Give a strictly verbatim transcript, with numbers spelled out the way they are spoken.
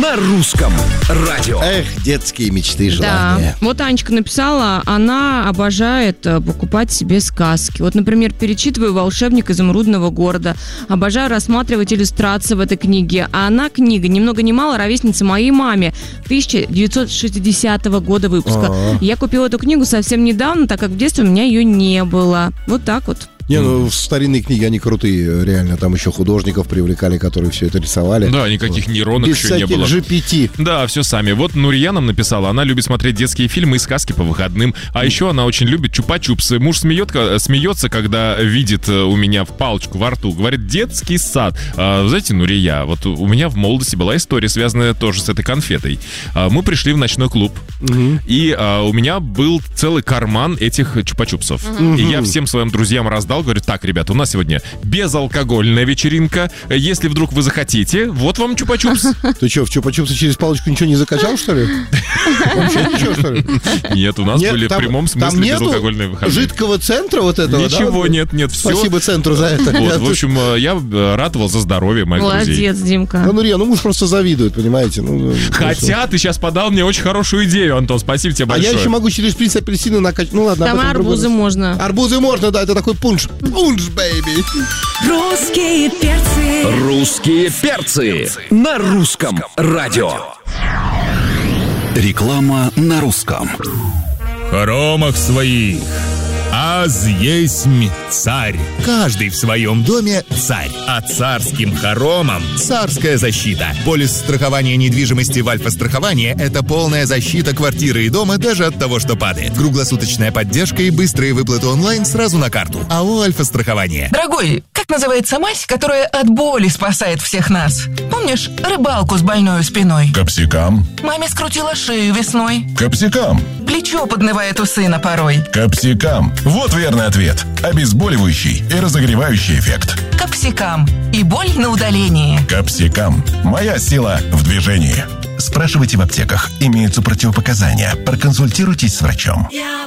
на русском радио. Эх, детские мечты и желания. Да, вот Анечка написала, она обожает покупать себе сказки. Вот, например, перечитываю «Волшебник изумрудного города». Обожаю рассматривать иллюстрации в этой книге. А она, книга, ни много ни мало, ровесница моей маме. тысяча девятьсот шестидесятого года выпуска. А-а-а. Я купила эту книгу совсем недавно, так как в детстве у меня ее не было. Вот так вот. Не, ну старинные книги, они крутые, реально. Там еще художников привлекали, которые все это рисовали. Да, никаких нейронок без еще не было. джи пи ти. Да, все сами. Вот Нурия нам написала, она любит смотреть детские фильмы и сказки по выходным. А еще она очень любит чупа-чупсы. Муж смеется, смеется, когда видит у меня в палочку во рту. Говорит, детский сад. А, знаете, Нурия, вот у меня в молодости была история, связанная тоже с этой конфетой. А, мы пришли в ночной клуб, угу. и а, у меня был целый карман этих чупа-чупсов. Угу. И я всем своим друзьям раздал. Говорит, так, ребята, у нас сегодня безалкогольная вечеринка. Если вдруг вы захотите, вот вам чупа-чупс. Ты что, в чупа-чупсы через палочку ничего не закачал, что ли? Вообще ничего, что ли? Нет, у нас нет, были там, в прямом смысле безалкогольные выходные. Жидкого центра вот этого, ничего, да? нет, нет, все. Спасибо центру за это. Вот, в общем, я ратовал за здоровье моих Молодец, друзей. Молодец, Димка. Ну, Нурия, ну муж просто завидует, понимаете? Ну, Хотя просто. Ты сейчас подал мне очень хорошую идею, Антон, спасибо тебе большое. А я еще могу через шприц апельсина накачать. Ну ладно. Там арбузы можно. Арбузы можно, да, это такой пунш. Пунш, бэйби. Русские перцы. Русские перцы на русском радио. Реклама на русском. В хоромах своих аз есмь царь. Каждый в своем доме царь. А царским хоромам царская защита. Полис страхования недвижимости в Альфа-страховании – это полная защита квартиры и дома даже от того, что падает. Круглосуточная поддержка и быстрые выплаты онлайн сразу на карту. АО «Альфа-страхование». Дорогой, как называется мазь, которая от боли спасает всех нас? Помнишь рыбалку с больной спиной? Капсикам. Маме скрутила шею весной. Капсикам. Плечо поднывает у сына порой. Капсикам. Вот верный ответ. Обезболивающий и разогревающий эффект. Капсикам. И боль на удалении. Капсикам. Моя сила в движении. Спрашивайте в аптеках. Имеются противопоказания. Проконсультируйтесь с врачом.